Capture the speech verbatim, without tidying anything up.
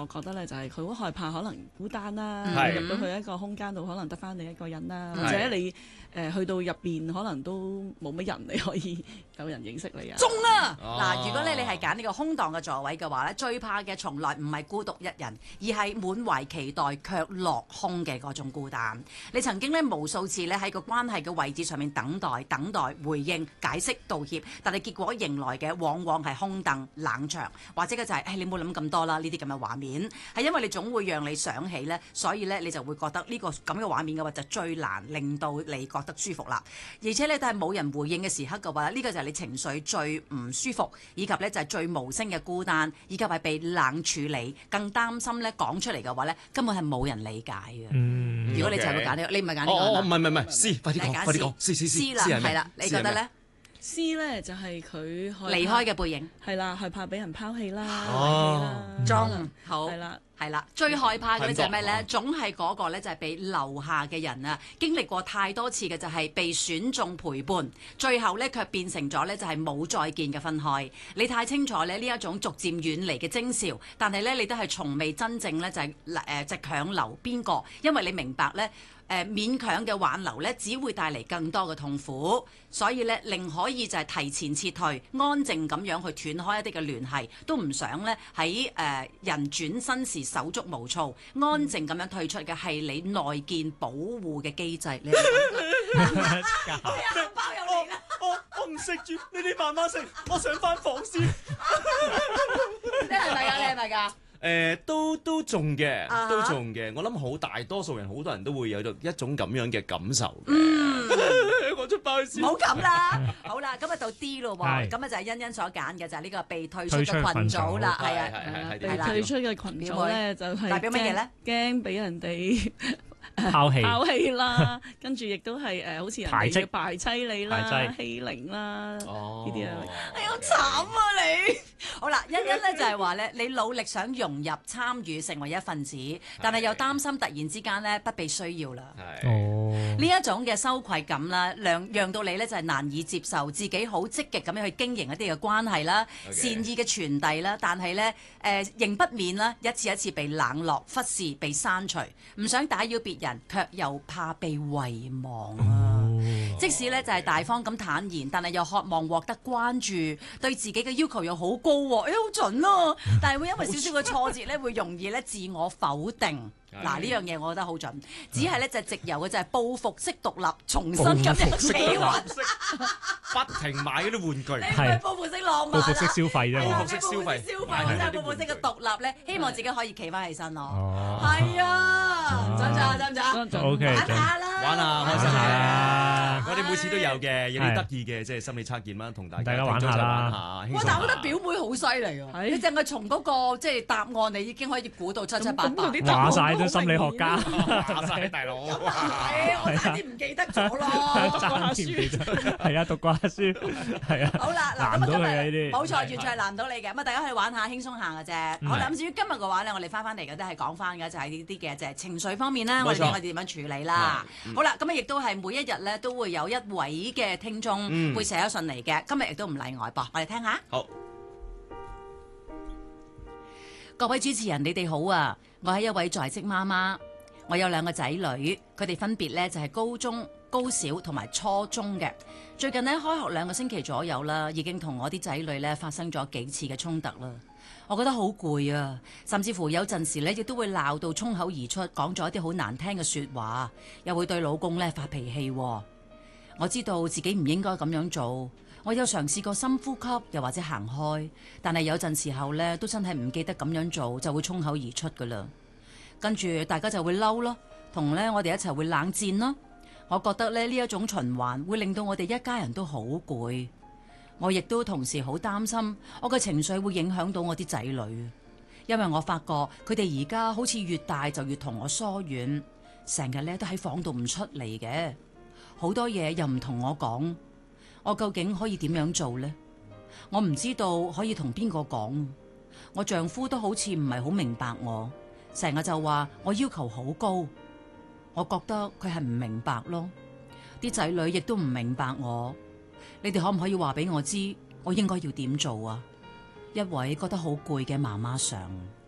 我覺得咧就係佢好害怕可能孤單啦， 係入到去一個空間度可能得翻你一個人啦， 係或者你誒、呃、去到入邊可能都冇乜人你可以有人認識你啊。 中啊！ 哦嗱，如果咧你係揀呢個空檔嘅座位嘅話咧，最怕嘅從來唔係孤獨一人，而係滿懷期待卻落空嘅嗰種孤單。你曾經咧無數次咧喺個關係嘅位置上面等待、等待回應、解釋、道歉，但係結果迎來嘅往往係空凳、冷場，或者嘅就係、是、誒你冇諗咁多啦，呢啲咁嘅畫面係因為你總會讓你想起咧，所以咧你就會覺得呢、這個咁嘅畫面嘅話就最難令到你覺得舒服啦。而且咧都係冇人回應嘅時刻嘅話，呢、這個就係你情緒最唔舒服，以及咧就係最無聲嘅孤單，以及係被冷處理，更擔心咧講出嚟嘅話咧根本係冇人理解嘅。 嗯， 如果你就係會揀呢個，你唔係揀呢個哦，唔係嘛係唔係唔係，C，快啲講， 你揀快啲 C 講，C C C C 啦， 係咩係啦，你覺得咧？ C 咧就係佢離開嘅背影， 係啦，害怕俾人拋棄啦， 哦遺棄啦中好係啦。 係啦，最害怕嘅咧就係咩係咧？總係嗰個咧就係被留下嘅人啊！經歷過太多次嘅就係被選中陪伴，最後咧卻變成咗咧就係冇再見嘅分開。你太清楚咧呢一種逐漸遠離嘅徵兆，但係咧你都係從未真正咧就係誒即係強留邊個，因為你明白咧。誒、呃、勉強嘅挽留咧，只會帶嚟更多嘅痛苦，所以咧，寧可以就係提前撤退，安靜咁樣去斷開一啲嘅聯繫，都唔想咧喺誒人轉身時手足無措，安靜咁樣退出嘅係你內建保護嘅機制。你紅包又嚟啦！ 我我唔食住，你哋慢慢食，我上翻房先。 你係咪㗎？你係咪㗎？ 誒都都中嘅， 啊哈都中嘅。我諗好大多數人，好多人都會有一種咁樣嘅感受嘅。 嗯， 我出包先。 唔好咁啦。好啦，今日到 D 咯喎， 係咁啊就係欣欣所揀嘅就係呢個被退出退嘅群出群組組啦，係係啊。 係係被係啦退出嘅群組咧，就係代表乜嘢咧？ 驚俾人哋拋棄拋棄啦，跟住亦都係誒，好似人排斥哋要排擠你啦排擠、 欺凌啦， 哦呢啲啊。 哎好慘啊你！好啦，欣欣咧就係話咧，你努力想融入、參與、成為一份子，但係又擔心突然之間咧不被需要啦。 係。 哦， 呢一種嘅羞愧感啦，讓讓到你咧就係難以接受自己好積極咁樣去經營一啲嘅關係啦 Okay. 善意嘅傳遞啦，但係咧誒仍不免啦，一次一次被冷落、忽視、被刪除，唔想打擾別人，卻又怕被遺忘啊！即使咧就係大方咁坦言，但係又渴望獲得關注，對自己嘅要求又好高喎，誒好準咯，但係會因為少少嘅挫折咧，會容易咧自我否定。嗱呢樣嘢我覺得好準，只係咧就係藉由嘅就係報復式獨立，重新咁樣企穩。 不停買嗰啲玩具。 你唔係報復式浪漫啊報復式消費啫嘛係啊報復式消費報復式消費，或者係報復式嘅獨立咧，希望自己可以企翻起身咯。 哦係啊，得唔得？得唔得？ ，OK， 玩下啦， 玩啊，開心玩下嘅啦。 我哋每次都有嘅，有啲得意嘅，即係心理測驗啦，同大家大家玩下啦聽眾就玩下。 哇！ 輕鬆但係我覺得下表妹好犀利喎， 係你淨係從嗰個即係答案，你已經可以估到七七八八。 咁佢啲答案話晒都心理學家， 話晒大佬。 係，我差啲唔記得咗咯。 爭啲唔記得，係啊，讀過下書，係啊， 好啦，嗱難到佢咁啊今日啊呢啲， 冇錯，完全係難到你嘅。咁啊，大家可以玩下，輕鬆下嘅啫。好啦，咁至於今日嘅話咧，我哋翻翻嚟嘅都係講翻嘅就係呢啲嘅，就係情緒方面啦。我哋冇錯我哋點樣處理啦？好啦，咁啊亦都係每一日咧都會有一位嘅聽眾嗯會寫咗信嚟嘅，今日亦都唔例外噃。我哋聽下。 好， 各位主持人，你哋好啊！我係一位在職媽媽，我有兩個仔女，佢哋分別咧就係高中、高小同埋初中嘅。最近呢，開學兩個星期左右啦，已經同我啲仔女咧發生咗幾次嘅衝突啦。我覺得好攰啊，甚至乎有陣時咧亦都會鬧到衝口而出，講咗一啲好難聽嘅説話，又會對老公咧發脾氣喎。我知道自己唔應該咁樣做，我有嘗試過深呼吸，又或者行開，但係有陣時候咧都真係唔記得咁樣做，就會衝口而出噶啦。跟住大家就會嬲咯，同咧我哋一齊會冷戰咯。我覺得咧呢一種循環會令到我哋一家人都好攰。我亦都同時好擔心，我嘅情緒會影響到我啲仔女，因為我發覺佢哋而家好似越大就越同我疏遠，成日咧都喺房度唔出嚟嘅，好多嘢又唔同我講。我究竟可以點樣做呢？我唔知道可以同邊個講。我丈夫都好似唔係好明白我，成日就話我要求好高。我覺得佢係唔明白咯，啲仔女亦都唔明白我。你哋可唔可以話俾我知，我應該要點做啊？一位覺得好攰嘅媽媽想。